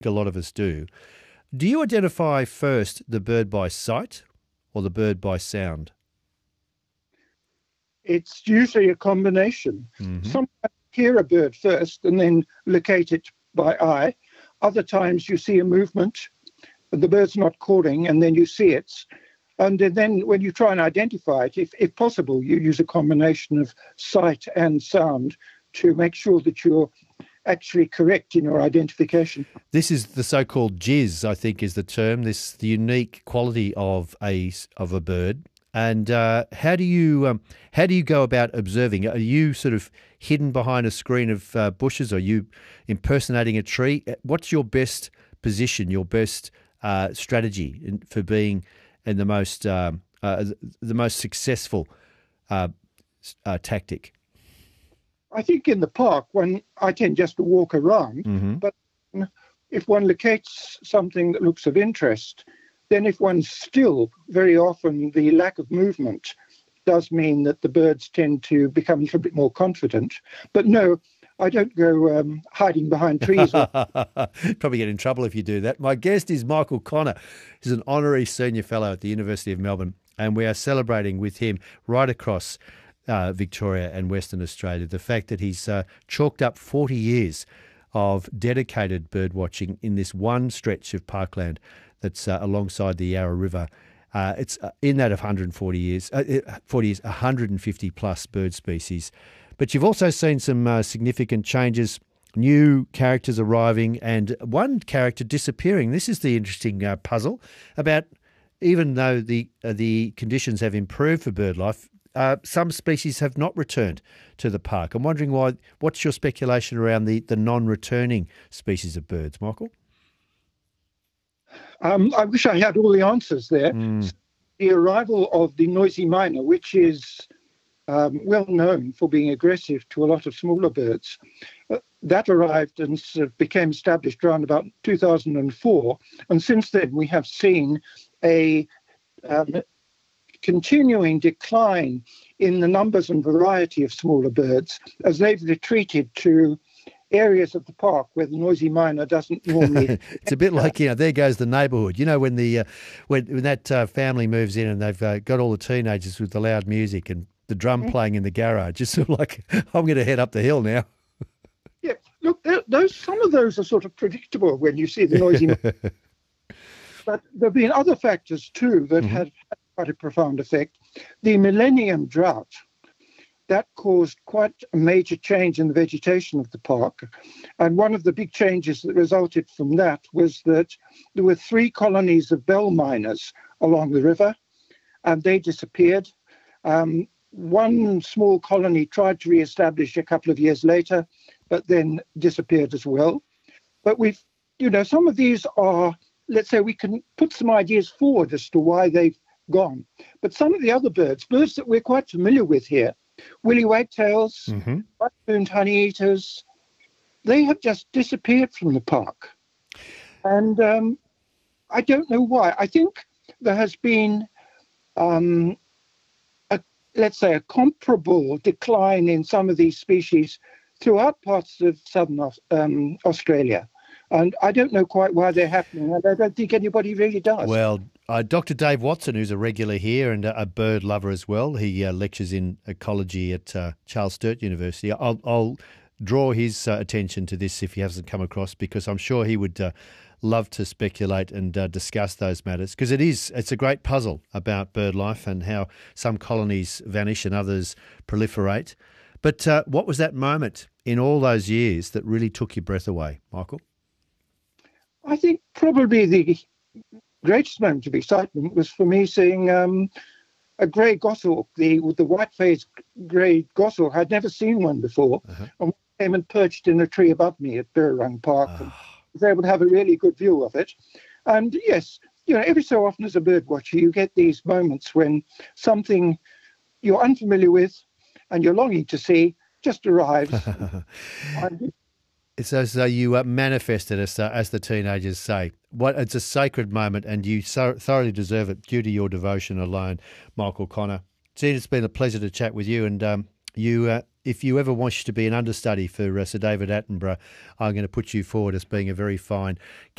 a lot of us do. Do you identify first the bird by sight or the bird by sound? It's usually a combination. Sometimes you hear a bird first and then locate it by eye. Other times you see a movement, the bird's not calling, and then you see it. And then when you try and identify it, if possible, you use a combination of sight and sound to make sure that you're actually correct in your identification. This is the so-called jizz, I think, is the term. The unique quality of a bird. And how do you go about observing? Are you sort of hidden behind a screen of bushes? Are you impersonating a tree? What's your best position? Your best strategy for being in the most successful tactic? I think in the park, when I tend just to walk around, but if one locates something that looks of interest, then if one's still, very often the lack of movement does mean that the birds tend to become a little bit more confident. But no, I don't go hiding behind trees. Probably get in trouble if you do that. My guest is Michael Connor. He's an honorary senior fellow at the University of Melbourne, and we are celebrating with him right across Victoria and Western Australia the fact that he's chalked up 40 years of dedicated bird watching in this one stretch of parkland that's alongside the Yarra River. It's in that of 140 years, 150 plus bird species. But you've also seen some significant changes, new characters arriving and one character disappearing. This is the interesting puzzle about, even though the conditions have improved for bird life, some species have not returned to the park. I'm wondering why. What's your speculation around the non-returning species of birds, Michael? I wish I had all the answers there. The arrival of the noisy myna, which is well known for being aggressive to a lot of smaller birds, that arrived and sort of became established around about 2004. And since then, we have seen a continuing decline in the numbers and variety of smaller birds as they've retreated to areas of the park where the noisy myna doesn't normally. It's a bit like, there goes the neighbourhood. When the when that family moves in and they've got all the teenagers with the loud music and the drum playing in the garage. It's sort of like, I'm going to head up the hill now. Yeah, look, some of those are sort of predictable when you see the noisy myna. But there have been other factors too that had quite a profound effect. The millennium drought, that caused quite a major change in the vegetation of the park. And one of the big changes that resulted from that was that there were 3 colonies of bell miners along the river, and they disappeared. One small colony tried to re-establish a couple of years later, but then disappeared as well. But some of these are, let's say, we can put some ideas forward as to why they've gone. But some of the other birds that we're quite familiar with here, willy wagtails, white-plumed honeyeaters, they have just disappeared from the park. And I don't know why. I think there has been, let's say, a comparable decline in some of these species throughout parts of southern Australia. And I don't know quite why they're happening. I don't think anybody really does. Well, Dr. Dave Watson, who's a regular here and a bird lover as well, he lectures in ecology at Charles Sturt University. I'll draw his attention to this if he hasn't come across, because I'm sure he would love to speculate and discuss those matters, because it's a great puzzle about bird life and how some colonies vanish and others proliferate. But what was that moment in all those years that really took your breath away, Michael? I think probably the greatest moment of excitement was for me seeing a grey goshawk, the white-faced grey goshawk. I'd never seen one before. And came and perched in a tree above me at Birrarung Park. And was able to have a really good view of it. And yes, every so often as a bird watcher, you get these moments when something you're unfamiliar with and you're longing to see just arrives. It's as though you manifested, as the teenagers say. It's a sacred moment, and you thoroughly deserve it due to your devotion alone, Michael Connor. It's been a pleasure to chat with you, and you if you ever want to be an understudy for Sir David Attenborough, I'm going to put you forward as being a very fine